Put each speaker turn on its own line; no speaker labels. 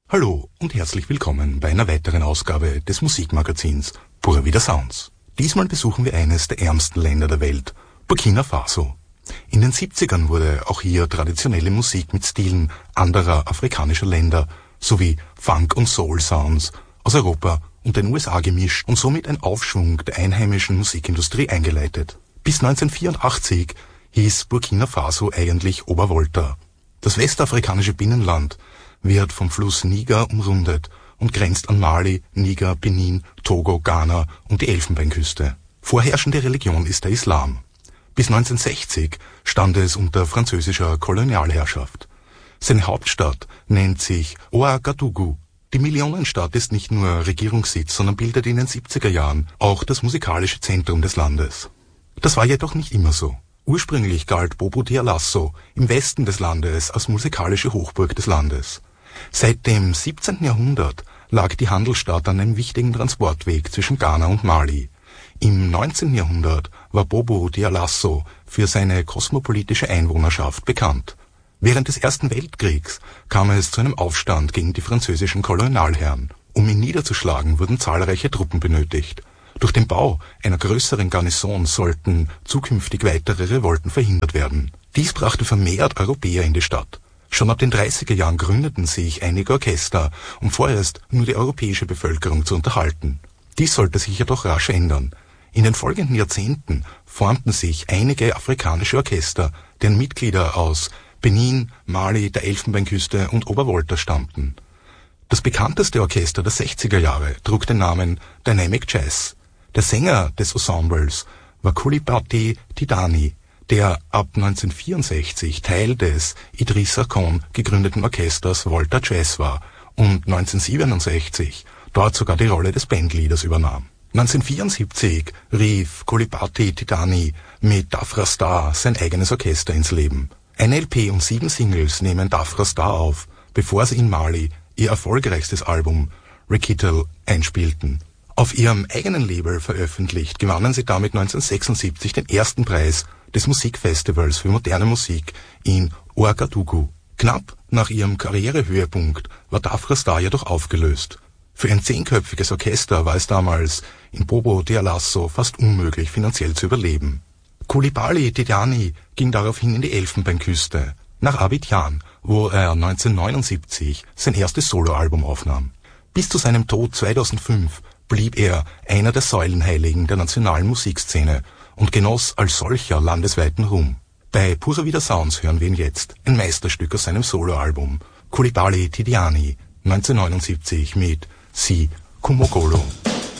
Hallo und herzlich willkommen bei einer weiteren Ausgabe des Musikmagazins Pura Vida Sounds. Diesmal besuchen wir eines der ärmsten Länder der Welt, Burkina Faso. In den 70ern wurde auch hier traditionelle Musik mit Stilen anderer afrikanischer Länder sowie Funk- und Soul-Sounds aus Europa und den USA gemischt und somit ein Aufschwung der einheimischen Musikindustrie eingeleitet. Bis 1984 hieß Burkina Faso eigentlich Obervolta. Das westafrikanische Binnenland wird vom Fluss Niger umrundet und grenzt an Mali, Niger, Benin, Togo, Ghana und die Elfenbeinküste. Vorherrschende Religion ist der Islam. Bis 1960 stand es unter französischer Kolonialherrschaft. Seine Hauptstadt nennt sich Ouagadougou. Die Millionenstadt ist nicht nur Regierungssitz, sondern bildet in den 70er Jahren auch das musikalische Zentrum des Landes. Das war jedoch nicht immer so. Ursprünglich galt Bobo-Dioulasso im Westen des Landes als musikalische Hochburg des Landes. Seit dem 17. Jahrhundert lag die Handelsstadt an einem wichtigen Transportweg zwischen Ghana und Mali. Im 19. Jahrhundert war Bobo-Dioulasso für seine kosmopolitische Einwohnerschaft bekannt. Während des Ersten Weltkriegs kam es zu einem Aufstand gegen die französischen Kolonialherren. Um ihn niederzuschlagen, wurden zahlreiche Truppen benötigt. Durch den Bau einer größeren Garnison sollten zukünftig weitere Revolten verhindert werden. Dies brachte vermehrt Europäer in die Stadt. Schon ab den 30er Jahren gründeten sich einige Orchester, um vorerst nur die europäische Bevölkerung zu unterhalten. Dies sollte sich jedoch rasch ändern. In den folgenden Jahrzehnten formten sich einige afrikanische Orchester, deren Mitglieder aus Benin, Mali, der Elfenbeinküste und Obervolta stammten. Das bekannteste Orchester der 60er Jahre trug den Namen Dynamic Jazz. Der Sänger des Ensembles war Coulibaly Tidani, der ab 1964 Teil des Idrissa Kon gegründeten Orchesters Volta Jazz war und 1967 dort sogar die Rolle des Bandleaders übernahm. 1974 rief Coulibaly Tidani mit Dafra Star sein eigenes Orchester ins Leben. Ein LP und 7 Singles nehmen Dafra Star auf, bevor sie in Mali ihr erfolgreichstes Album Recital einspielten. Auf ihrem eigenen Label veröffentlicht, gewannen sie damit 1976 den ersten Preis des Musikfestivals für moderne Musik in Ouagadougou. Knapp nach ihrem Karrierehöhepunkt war Dafra Star jedoch aufgelöst. Für ein 10-köpfiges Orchester war es damals in Bobo-Dioulasso fast unmöglich, finanziell zu überleben. Coulibaly Tidani ging daraufhin in die Elfenbeinküste, nach Abidjan, wo er 1979 sein erstes Soloalbum aufnahm. Bis zu seinem Tod 2005 blieb er einer der Säulenheiligen der nationalen Musikszene und genoss als solcher landesweiten Ruhm. Bei Pura Vida Sounds hören wir ihn jetzt, ein Meisterstück aus seinem Soloalbum Coulibaly Tidani 1979 mit Si Kumogolo.